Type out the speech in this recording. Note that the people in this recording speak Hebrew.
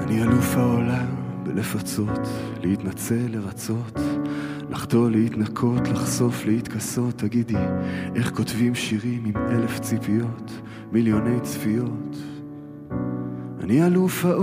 אני אלוף העולם בלפצות, להתנצל, לרצות, לחטוא, להתנקות, לחשוף, להתכסות. תגידי, איך כותבים שירים עם 1000 ציפיות, מיליוני צפיות? אני אלוף